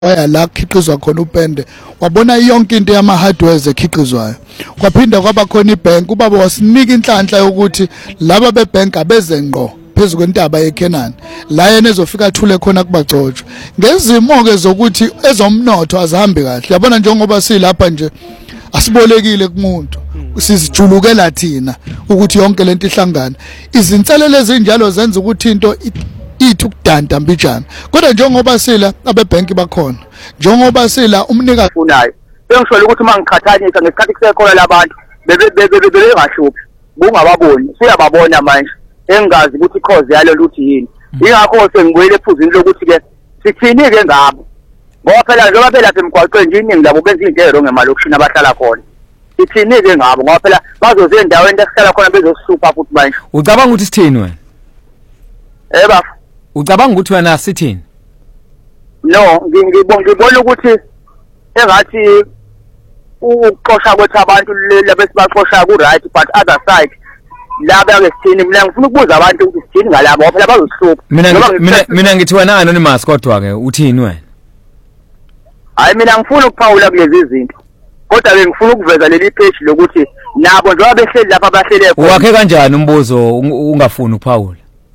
waya la khiqizwa khona upende wabona yonke into yama hardwares ekhiqizwayo kwaphinda kwaba khona ibank ubaba wasinika inhlanhla yokuthi laba bebank abeze ngqo phezulu kwentaba yeKenani la yena ezofika athule khona kubagcotshwe ngezimo ke zokuthi ezomnotho azihambe kahle yabona njengoba silapha nje asibolekile kumuntu sizijulukela thina ukuthi yonke lento ihlangana izinselele ezinjalo zenza ukuthi into ithi ukudanda mbijana kodwa njengoba sila abebank bakhona njengoba sila umnika unayo bengisho ukuthi mangikhathanyisa ngesikhathi kusekhona labantu bebengahluphi bungababoni siyababona manje engazi ukuthi cause yalo luthi yini ingakho sengibuyele ephuzini lokuthi ke sithini ke ngabo ngoba phela njengoba belapha emgwaqweni nje iningi labo benza into ezero ngemalokishini abahlala khona sithini ke ngabo ngoba phela bazoze endaweni esihlala khona bezosupha futhi manje ucabanga ukuthi sithini wena bafo ucabanga ukuthi wena sithini no ngibona ukuthi engathi ukuxosha kwethu abantu labesibaxosha ku right but other side laba ke sithini mina ngifuna ukubuza abantu ukuthi sithini ngalabo ngoba phela bazohlupha mina ngithi wena anonymous kodwa ke uthini wena hayi mina ngifuna ukuphawula kulezi zinto kodwa ke ngifuna ukuveza leli page lokuthi nabo njengoba behleli lapha abahlele khona wakhe kanjani umbuzo ungafuni ukuphawula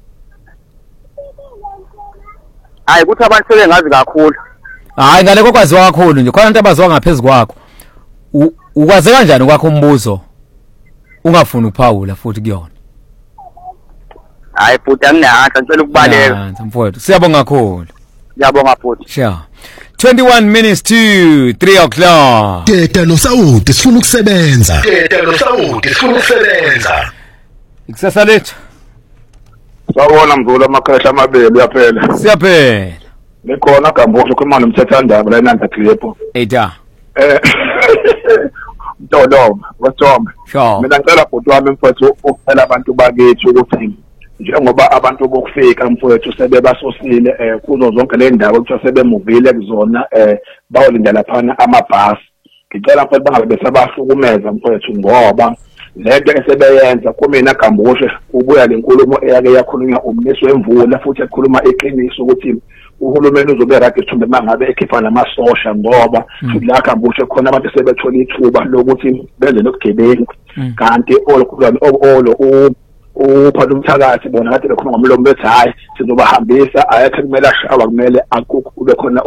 hayi ukuthi abantu sebengazi kakhulu hayi ngale kokwaziwa kakhulu nje khona abantu abaziwa ngaphezulu kwakho ukwaze kanjani kwakho umbuzo ungafuni ukuphawula futhi kuyona hayi futhi anginahanhla ngicela ukubaleka mfowethu siyabonga kakhulu ngiyabonga futhi sure 21 minutes to 3 o'clock Teta noSawuti sifuna ukusebenza ikusasa lethu sawona mvula amakhehla amabili yaphela siyaphela likhona Gambosho khuluma nomthethandaba la eNanda Klepo eta Mtoloma wathombe sure mina ngicela bhuti wami mfowethu ukuphela abantu bakithi ukuthi njengoba abantu bokufika mfowethu sebebasosile kuzo zonke le ndawo ukuthi sebemuvile kuzona bawulinda laphana amabhasi ngicela mfowethu bangabe besabahlukumeza mfowethu ngoba lento esebeyenza kumina Gambosho ubuya lenkulumo eyake yakhulunywa umnisi wemvula futhi ekhuluma eqiniso ukuthi uhulumeni uzobe right ithumbe mangabe ekhipha namasosha ngoba futhi la Gambosho khona abantu sebethola ithuba lokuthi benze nokugebengu kanti uphatha umthakathi bona kade bekhona ngomlomo bethi hayi sizobahambisa ayekho kumele ashawa kumele akube khona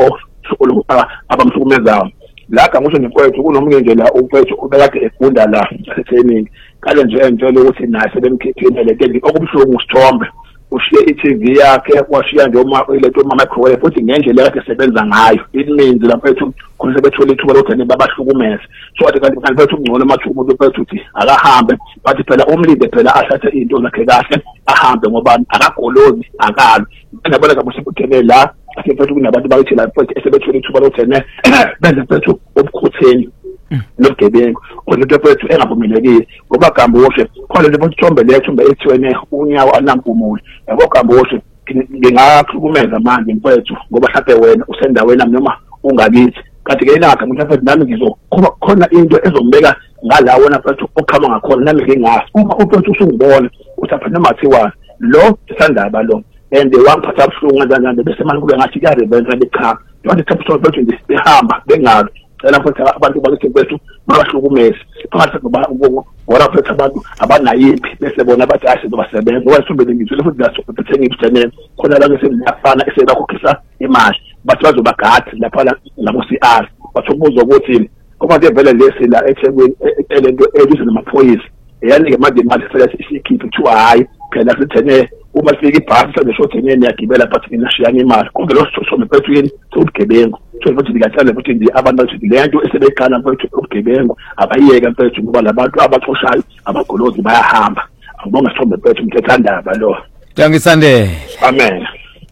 abamhlukumezayo la Gambosho ngikwethu kunomunye nje la umfethu ubekade efunda la eThekwini kale nje entshela ukuthi naye sebemkhiphile lento okubhlungu usithombe ushiye iTV yakhe washiya nje lento microwave futhi ngendlela yakhe sebenza ngayo ininzi lapho khona sebethola ithuba lokuthi babahlukumeze so athi kanti mfethu ungcono mathuba umuntu mfethu uthi akahambe bathi phela umlinde phela ashathe into zakhe kahle ahambe ngoba akagolozi akalo ngiyabona Gambosho uthene la asefethu kunabantu bayithi la mfethu sebethola ithuba lokuthi benze mfethu obukhutheni nobugebengu onto mfethu engavumelekile ngoba Gambosho khona le mthombe lethombe ethwene unyawo anampumulo yabo Gambosho ngingahlukumeza manje mfethu ngoba mhlawumbe wena usendaweni noma ungakithi kanti ke ilaka mfethu nami ngizokhona into ezombeka ngala wona mfethu oqhama ngakhona nami ngingasi uma mfethu usungibona uthapha noma thiwa lo isandaba lo and wangiphatha abhlungu kanjani bese manje kube ngathi ya revenue becha njengoba iThapha mfethu nje behamba bengalo cela mfethu abantu bakithi mfethu babahlukumeze phakathi ngora mfethu abantu abanayiphi bese bona bathi asizobasebenza ngoba isibele ngizwe futhi ngasokuthi ngibuthenene khona la ngesiyafana esebakhokhisa imali bathi bazobagadi lapha labo CR bathi ukubuza ukuthi kuma nje vele lesi la eThekwini elento elizwe namaphoyisa yanike manje imali sele isikhiphe kuthiwa hayi phela sithene uma sifika ibhasi sebeshothenene yagibela but nginashiyana imali konke lo sitho mfethu yini sobugebengu futhi ngiyacela ukuthi nje abantu bathi lento esebeqala mfethu ubugebengu abayiyeke mfethu ngoba labantu abaxoshayo abagolozi bayahamba angibonga sithombe mfethu umthethandaba lo Dangisandela amen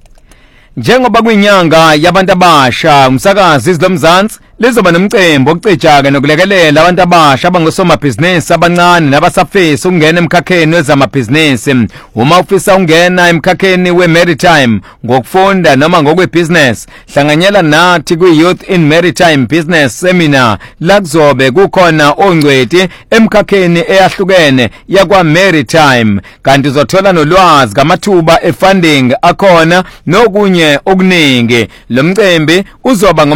njengoba kuyinyanga yabantu abasha umsakazi izilomzansi lizoba nomcembo okucijake nokulekelela abantu abasha abangosomabhizinisi abancane nabasafisa ukungena emkhakheni wezamabhizinisi uma ufisa ukungena emkhakheni we-maritime ngokufunda noma ngokwebusiness hlanganyela nathi kwi-Youth in Maritime Business Seminar la kuzobe kukhona ongcweti emkhakheni eyahlukene yakwa-maritime kanti uzothola nolwazi ngamathuba e-funding akhona nokunye okuningi lo mcimbi uzoba